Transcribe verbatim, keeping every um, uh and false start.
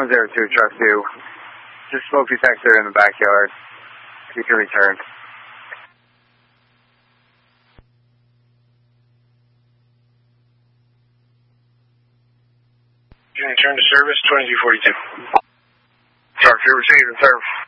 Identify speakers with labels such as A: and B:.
A: one zero two, truck two. Just smoke detector in the backyard. You can return.
B: You can return to service, twenty-two forty-two.
A: Truck two, receive and serve.